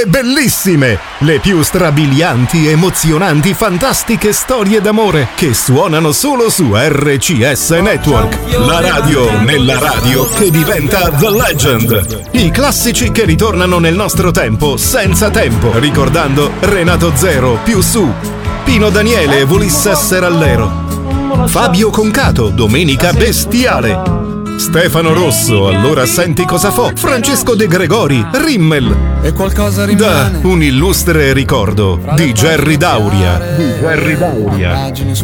le bellissime, le più strabilianti, emozionanti, fantastiche storie d'amore che suonano solo su RCS Network. La radio nella radio che diventa The Legend. I classici che ritornano nel nostro tempo senza tempo, ricordando Renato Zero, Più Su, Pino Daniele e Ulisse Serallero, Fabio Concato, Domenica Bestiale, Stefano Rosso, Allora senti cosa fo, Francesco De Gregori, Rimmel. E qualcosa rimane. Da un illustre ricordo di Gerry Dauria.